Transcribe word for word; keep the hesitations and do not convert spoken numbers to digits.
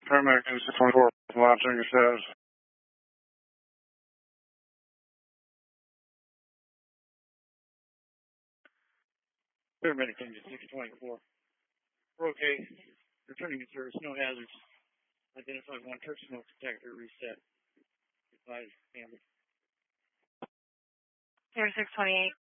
Paramedic six twenty-four, watching your status. Paramedic six twenty-four. We're okay. Returning to service, no hazards. Identified one turf smoke detector reset. Advised family. six twenty-eight.